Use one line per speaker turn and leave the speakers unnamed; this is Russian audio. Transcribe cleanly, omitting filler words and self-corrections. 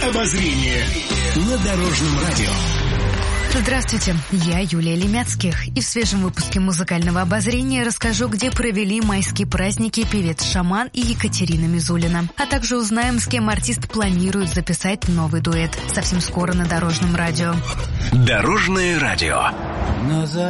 Обозрение на Дорожном радио.
Здравствуйте, я Юлия Лемяцких. И в свежем выпуске музыкального обозрения расскажу, где провели майские праздники певец Шаман и Екатерина Мизулина. А также узнаем, с кем артист планирует записать новый дуэт. Совсем скоро на Дорожном радио.
Дорожное радио.